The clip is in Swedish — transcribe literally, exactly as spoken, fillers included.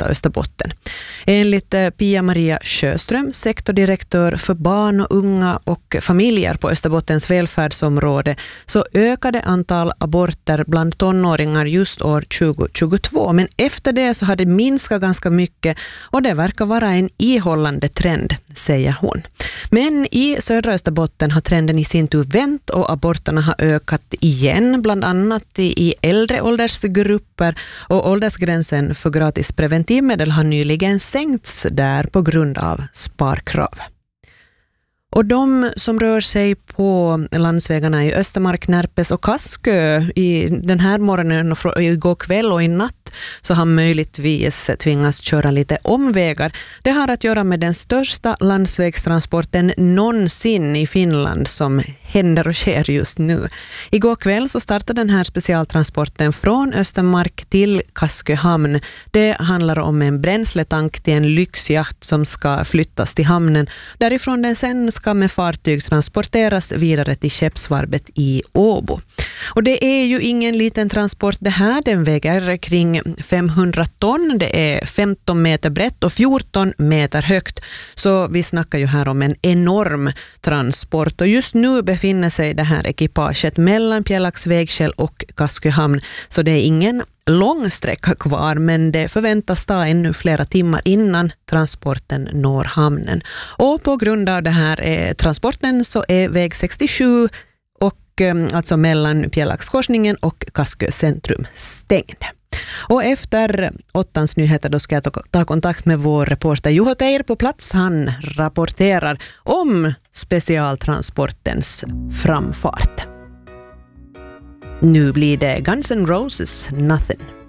Södra Österbotten. Enligt Pia-Maria Sjöström, sektordirektör för barn och unga och familjer på Österbottens välfärdsområde, så ökade antal aborter bland tonåringar just år tjugo tjugotvå. Men efter det så har det minskat ganska mycket och det verkar vara en ihållande trend, säger hon. Men i Södra Österbotten har trenden i sin tur vänt och aborterna har ökat igen, bland annat i äldre åldersgrupper, och åldersgränsen för gratis preventivmedel har nyligen sänkts där på grund av sparkrav. Och de som rör sig på landsvägarna i Östermark, Närpes och Kaskö i den här morgonen och igår kväll och i natt så har möjligtvis tvingats köra lite omvägar. Det har att göra med den största landsvägstransporten någonsin i Finland som händer och sker just nu. Igår kväll så startade den här specialtransporten från Östermark till Kaskö hamn. Det handlar om en bränsletank till en lyxjacht som ska flyttas till hamnen. Därifrån den sen ska med fartyg transporteras vidare till Skeppsvarvet i Åbo. Och det är ju ingen liten transport det här. Den väger kring femhundra ton. Det är femton meter brett och fjorton meter högt. Så vi snackar ju här om en enorm transport. Och just nu befinner sig det här ekipaget mellan Pjällax vägskäl och Kaskö hamn. Så det är ingen lång sträcka kvar, men det förväntas ta ännu flera timmar innan transporten når hamnen. Och på grund av det här eh, transporten så är väg sextiosju och eh, alltså mellan Pjällaxkorsningen och Kaskö centrum stängd. Och efter åttans nyheter då ska jag ta, ta kontakt med vår reporter Juho Teir på plats. Han rapporterar om specialtransportens framfart. Nu blir det Guns N' Roses, Nothing.